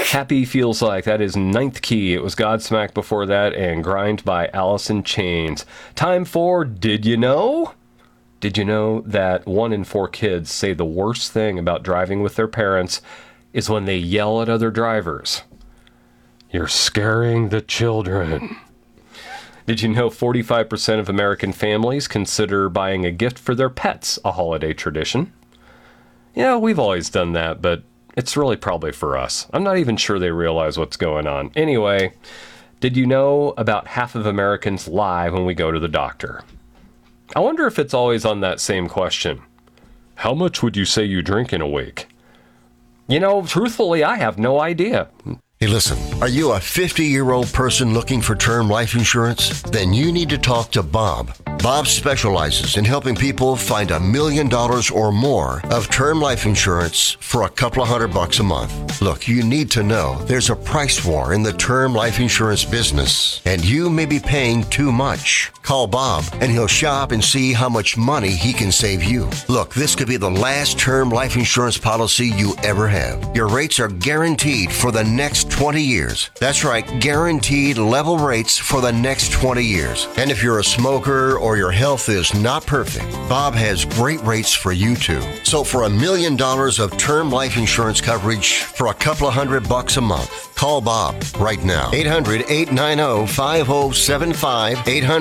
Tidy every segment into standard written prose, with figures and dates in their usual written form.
Happy Feels Like, that is Ninth Key. It was Godsmack before that, and Grind by Alice in Chains. Time for Did You Know? Did you know that 1 in 4 kids say the worst thing about driving with their parents is when they yell at other drivers? You're scaring the children. Did you know 45% of American families consider buying a gift for their pets a holiday tradition? Yeah, we've always done that, but it's really probably for us. I'm not even sure they realize what's going on. Anyway, did you know about half of Americans lie when we go to the doctor? I wonder if it's always on that same question. How much would you say you drink in a week? You know, truthfully, I have no idea. Hey, listen, are you a 50-year-old person looking for term life insurance? Then you need to talk to Bob. Bob specializes in helping people find $1 million or more of term life insurance for a couple of $100 a month. Look, you need to know there's a price war in the term life insurance business, and you may be paying too much. Call Bob, and he'll shop and see how much money he can save you. Look, this could be the last term life insurance policy you ever have. Your rates are guaranteed for the next 20 years. That's right, guaranteed level rates for the next 20 years. And if you're a smoker or your health is not perfect, Bob has great rates for you too. So for $1 million of term life insurance coverage for a couple of $100 a month, call Bob right now. 800-890-5075.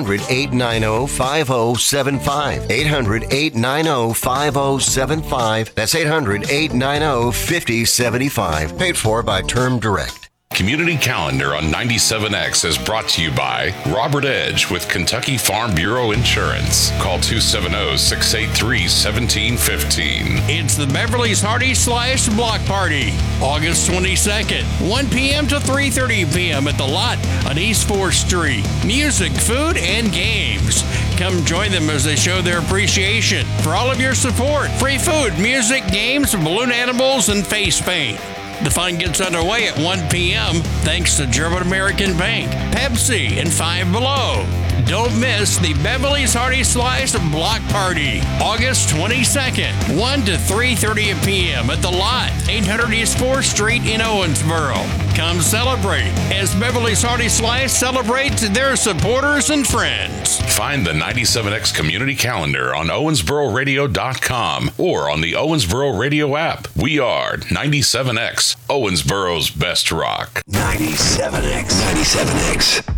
800-890-5075. 800-890-5075. That's 800-890-5075. Paid for by Term Direct. Community Calendar on 97X is brought to you by Robert Edge with Kentucky Farm Bureau Insurance. Call 270-683-1715. It's the Beverly's Hearty Slice Block Party, August 22nd, 1 p.m. to 3:30 p.m. at the Lot on East 4th Street. Music, food, and games. Come join them as they show their appreciation for all of your support. Free food, music, games, balloon animals, and face paint. The fun gets underway at 1 p.m. thanks to German American Bank, Pepsi, and Five Below. Don't miss the Beverly's Hearty Slice Block Party, August 22nd, 1 to 3:30 p.m. at the Lot, 800 East 4th Street in Owensboro. Come celebrate as Beverly's Hearty Slice celebrates their supporters and friends. Find the 97X Community Calendar on OwensboroRadio.com or on the Owensboro Radio app. We are 97X, Owensboro's best rock. 97X.